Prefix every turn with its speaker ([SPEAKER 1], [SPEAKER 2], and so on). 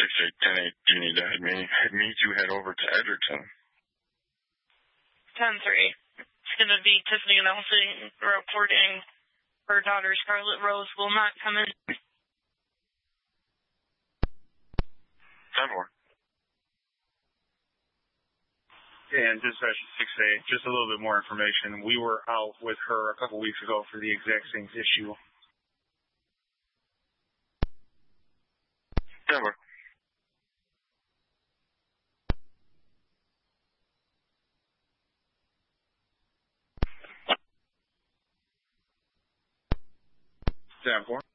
[SPEAKER 1] say 10-8, you need to have me to head over to Edgerton.
[SPEAKER 2] 10-3. It's going to be Tiffany announcing, reporting her daughter Scarlett Rose will not come in.
[SPEAKER 1] 10-4.
[SPEAKER 3] And dispatch 6A, just a little bit more information. We were out with her a couple weeks ago for the exact same issue.
[SPEAKER 1] 10-4.
[SPEAKER 3] Down 4.